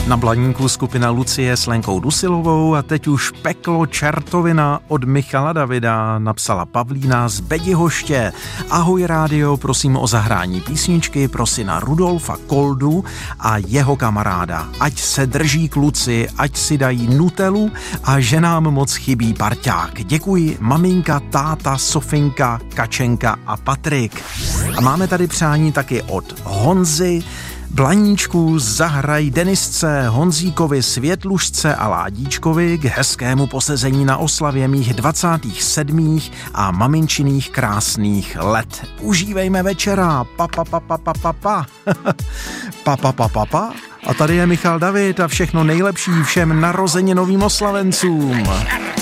Na Blaníku skupina Lucie s Lenkou Dusilovou a teď už Peklo čertovina od Michala Davida napsala Pavlína z Bedihoště. Ahoj rádio, prosím o zahrání písničky pro syna Rudolfa Koldu a jeho kamaráda. Ať se drží kluci, ať si dají Nutelu a že nám moc chybí parťák. Děkuji maminka, táta, Sofinka, Kačenka a Patrik. A máme tady přání taky od Honzy. Blaníčku zahraj Denisce, Honzíkovi, Světlušce a Ládíčkovi k hezkému posezení na oslavě mých 27. a maminčiných krásných let. Užívejme večera, pa. Pa. A tady je Michal David a všechno nejlepší všem narozeninovým oslavencům.